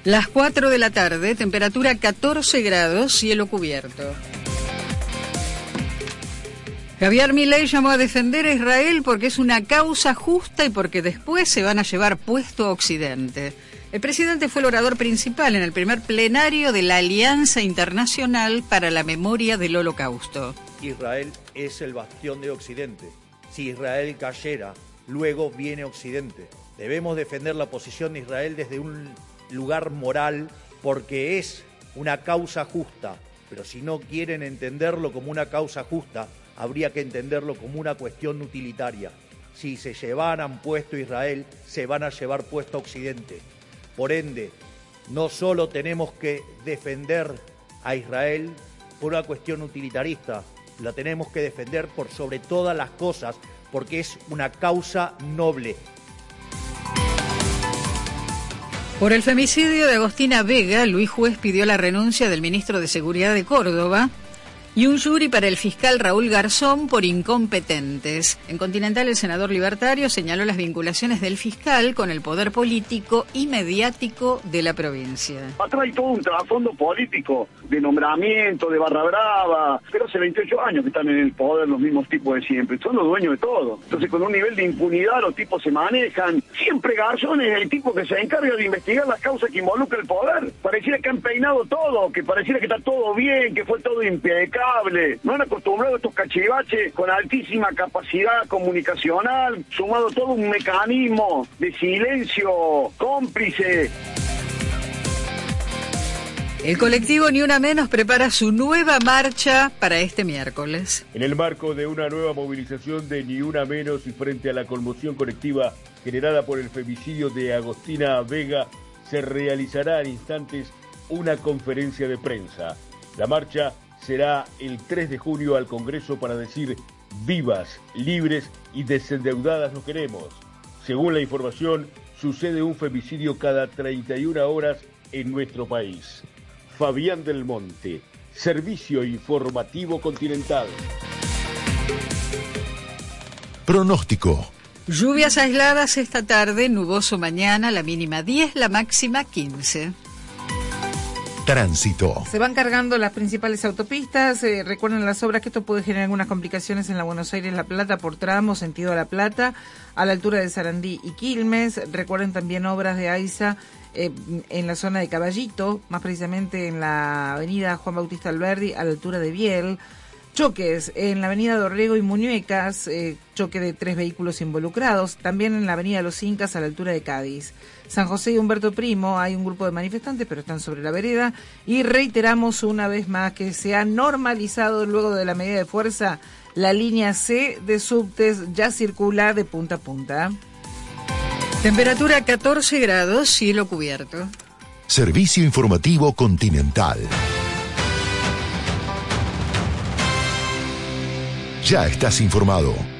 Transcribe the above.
Las 4 de la tarde, temperatura 14 grados, cielo cubierto. Javier Milei llamó a defender a Israel porque es una causa justa y porque después se van a llevar puesto a Occidente. El presidente fue el orador principal en el primer plenario de la Alianza Internacional para la Memoria del Holocausto. Israel es el bastión de Occidente. Si Israel cayera, luego viene Occidente. Debemos defender la posición de Israel desde un lugar moral porque es una causa justa. Pero si no quieren entenderlo como una causa justa, habría que entenderlo como una cuestión utilitaria. Si se llevaran puesto a Israel, se van a llevar puesto a Occidente. Por ende, no solo tenemos que defender a Israel por una cuestión utilitarista, la tenemos que defender por sobre todas las cosas, porque es una causa noble. Por el femicidio de Agostina Vega, Luis Juez pidió la renuncia del ministro de Seguridad de Córdoba y un jury para el fiscal Raúl Garzón por incompetentes. En Continental, el senador libertario señaló las vinculaciones del fiscal con el poder político y mediático de la provincia. Atrás hay todo un trasfondo político, de nombramiento, de barra brava, pero hace 28 años que están en el poder los mismos tipos de siempre, son los dueños de todo. Entonces, con un nivel de impunidad los tipos se manejan. Siempre Garzón es el tipo que se encarga de investigar las causas que involucra el poder. Pareciera que han peinado todo, que pareciera que está todo bien, que fue todo impecable. No han acostumbrado a estos cachivaches con altísima capacidad comunicacional, sumado todo un mecanismo de silencio cómplice. El colectivo Ni Una Menos prepara su nueva marcha para este miércoles. En el marco de una nueva movilización de Ni Una Menos y frente a la conmoción colectiva generada por el femicidio de Agostina Vega, se realizará en instantes una conferencia de prensa. La marcha será el 3 de junio al Congreso para decir vivas, libres y desendeudadas nos queremos. Según la información, sucede un femicidio cada 31 horas en nuestro país. Fabián del Monte, Servicio Informativo Continental. Pronóstico. Lluvias aisladas esta tarde, nuboso mañana, la mínima 10, la máxima 15. Tránsito. Se van cargando las principales autopistas. Recuerden las obras que esto puede generar algunas complicaciones en la Buenos Aires-La Plata por tramo, sentido a La Plata, a la altura de Sarandí y Quilmes. Recuerden también obras de AISA en la zona de Caballito, más precisamente en la avenida Juan Bautista Alberdi, a la altura de Biel. Choques en la avenida Dorrego y Muñecas, choque de 3 vehículos involucrados. También en la avenida Los Incas, a la altura de Cádiz. San José y Humberto Primo, hay un grupo de manifestantes, pero están sobre la vereda. Y reiteramos una vez más que se ha normalizado luego de la medida de fuerza la línea C de subtes, ya circula de punta a punta. Temperatura 14 grados, cielo cubierto. Servicio Informativo Continental. Ya estás informado.